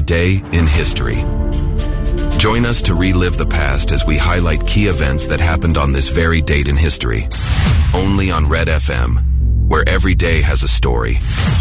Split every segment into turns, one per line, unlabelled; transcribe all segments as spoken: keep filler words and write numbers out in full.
Today in History. Join us to relive the past as we highlight key events that happened on this very date in history. Only on Red F M, where every day has a story.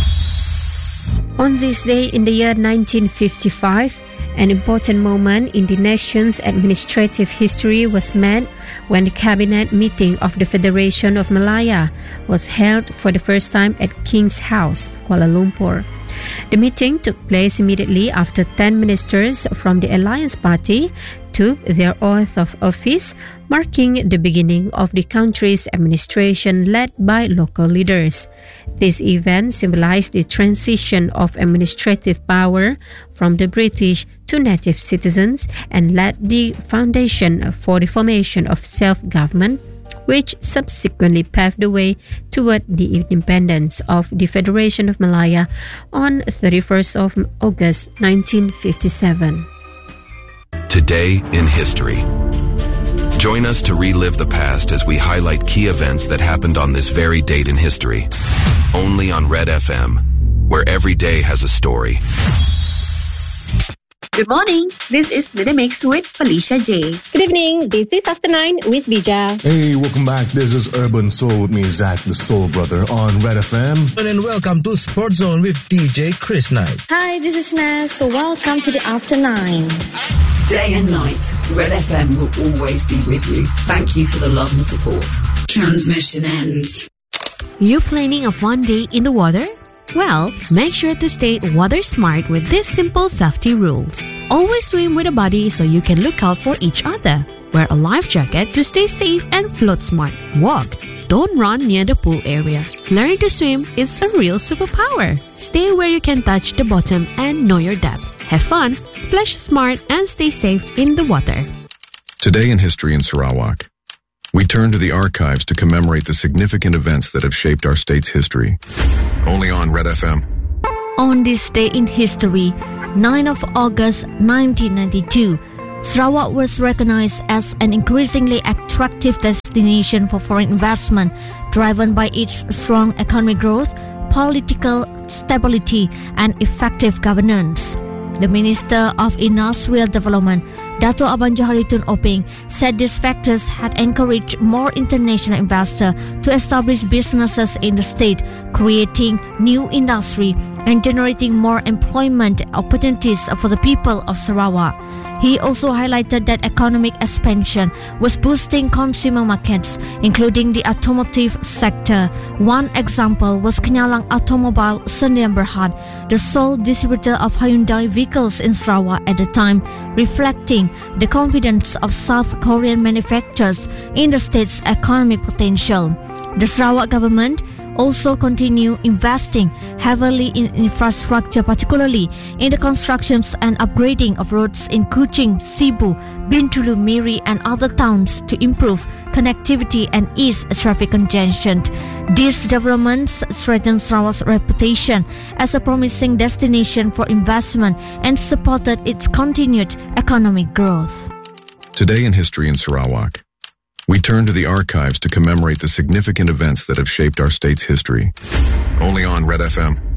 On this day in the year nineteen fifty-five, an important moment in the nation's administrative history was met when the cabinet meeting of the Federation of Malaya was held for the first time at King's House, Kuala Lumpur. The meeting took place immediately after ten ministers from the Alliance Party took their oath of office, marking the beginning of the country's administration led by local leaders. This event symbolized the transition of administrative power from the British to native citizens and laid the foundation for the formation of self-government, which subsequently paved the way toward the independence of the Federation of Malaya on thirty-first of August nineteen fifty-seven.
Today in History. Join us to relive the past as we highlight key events that happened on this very date in history. Only on Red F M, where every day has a story.
Good morning. This is Midday Mix with Felicia J.
Good evening. This is After Nine with Bija.
Hey, welcome back. This is Urban Soul with me, Zach, the Soul Brother, on Red F M.
And welcome to Sports Zone with D J Chris Knight.
Hi, this is Naz. So welcome to the After Nine.
Day and night, Red F M will always be with you. Thank you for the love and support. Transmission ends.
You planning a fun day in the water? Well, make sure to stay water smart with these simple safety rules. Always swim with a buddy so you can look out for each other. Wear a life jacket to stay safe and float smart. Walk. Don't run near the pool area. Learn to swim is a real superpower. Stay where you can touch the bottom and know your depth. Have fun, splash smart, and stay safe in the water.
Today in History in Sarawak. We turn to the archives to commemorate the significant events that have shaped our state's history. Only on Red F M.
On this day in history, ninth of August nineteen ninety-two, Sarawak was recognized as an increasingly attractive destination for foreign investment, driven by its strong economic growth, political stability, and effective governance. The Minister of Industrial Development, Dato' Abang Johari Tun Openg, said these factors had encouraged more international investors to establish businesses in the state, creating new industry and generating more employment opportunities for the people of Sarawak. He also highlighted that economic expansion was boosting consumer markets, including the automotive sector. One example was Kenyalang Automobile Sdn Bhd, the sole distributor of Hyundai vehicles in Sarawak at the time, reflecting the confidence of South Korean manufacturers in the state's economic potential. The Sarawak government also continue investing heavily in infrastructure, particularly in the constructions and upgrading of roads in Kuching, Sibu, Bintulu, Miri, and other towns to improve connectivity and ease traffic congestion. These developments strengthened Sarawak's reputation as a promising destination for investment and supported its continued economic growth.
Today in History in Sarawak. We turn to the archives to commemorate the significant events that have shaped our state's history. Only on Red F M.